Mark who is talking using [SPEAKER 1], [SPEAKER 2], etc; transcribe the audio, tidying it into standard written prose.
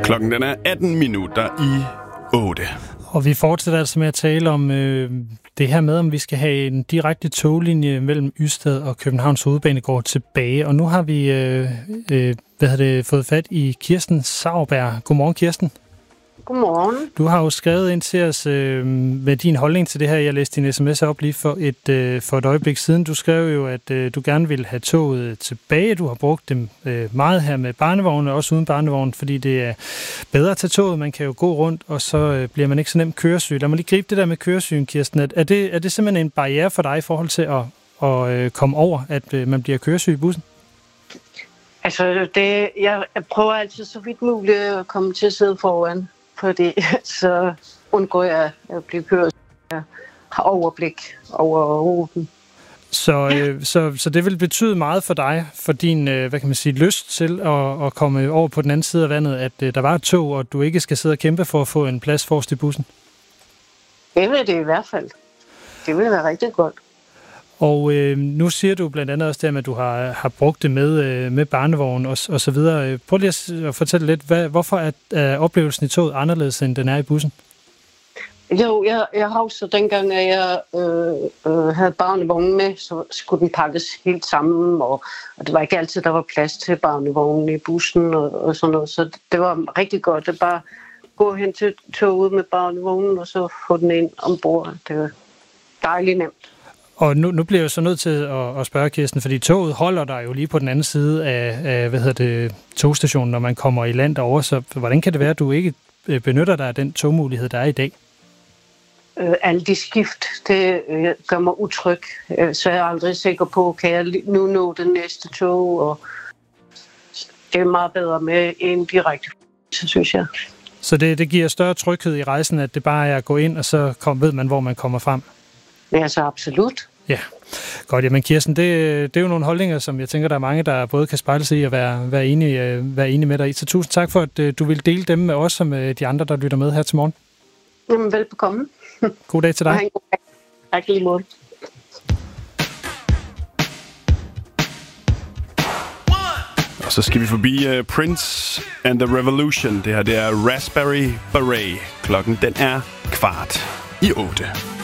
[SPEAKER 1] Klokken den er 18 minutter i 8.
[SPEAKER 2] Og vi fortsætter altså med at tale om det her med, om vi skal have en direkte toglinje mellem Ystad og Københavns Hovedbanegård tilbage. Og nu har vi fået fat i Kirsten Sauerberg. Godmorgen, Kirsten.
[SPEAKER 3] Godmorgen.
[SPEAKER 2] Du har jo skrevet ind til os med din holdning til det her. Jeg læste din sms op lige for et øjeblik siden. Du skrev jo, at du gerne ville have toget tilbage. Du har brugt dem meget her med barnevogne, også uden barnevogn, fordi det er bedre at tage toget. Man kan jo gå rundt, og så bliver man ikke så nemt køresyg. Lad mig lige gribe det der med køresygen, Kirsten. Er det simpelthen en barriere for dig i forhold til at komme over, at man bliver køresyg i bussen?
[SPEAKER 3] Altså, jeg prøver altid så vidt muligt at komme til at sidde foran, fordi så undgår jeg at blive kørt. Jeg har overblik over ruten.
[SPEAKER 2] Så det vil betyde meget for dig, for din lyst til at komme over på den anden side af vandet, at der var et tog, og du ikke skal sidde og kæmpe for at få en plads forrest i bussen?
[SPEAKER 3] Det vil det i hvert fald. Det vil være rigtig godt.
[SPEAKER 2] Og nu siger du blandt andet også det, at du har brugt det med barnevogn og så videre. Prøv lige at fortælle lidt, hvorfor er oplevelsen i toget anderledes, end den er i bussen?
[SPEAKER 3] Jo, jeg husker dengang, at jeg havde barnevognen med, så skulle den pakkes helt sammen, og det var ikke altid, der var plads til barnevognen i bussen og sådan noget. Så det var rigtig godt at bare gå hen til toget med barnevognen, og så få den ind ombord. Det var dejligt nemt. Og
[SPEAKER 2] nu bliver jeg så nødt til at spørge, Kirsten, fordi toget holder der jo lige på den anden side af togstationen, når man kommer i land derovre. Så hvordan kan det være, at du ikke benytter dig af den togmulighed, der er i dag?
[SPEAKER 3] Alle de skift, det gør mig utryg. Så jeg er aldrig sikker på, kan jeg nu nå den næste tog. Og det er meget bedre med en direkte, så synes jeg.
[SPEAKER 2] Så det giver større tryghed i rejsen, at det bare er at gå ind, og så ved man, hvor man kommer frem?
[SPEAKER 3] Ja, så absolut.
[SPEAKER 2] Ja, godt. Jamen Kirsten, det er jo nogle holdninger, som jeg tænker, der er mange, der både kan spejle sig i og være enige med dig i. Så tusind tak for, at du vil dele dem med os og med de andre, der lytter med her til morgen.
[SPEAKER 3] Jamen, velbekomme.
[SPEAKER 2] God dag til dig.
[SPEAKER 3] Tak lige måde.
[SPEAKER 1] Og så skal vi forbi Prince and the Revolution. Det her, det er Raspberry Beret. Klokken, den er 7:15.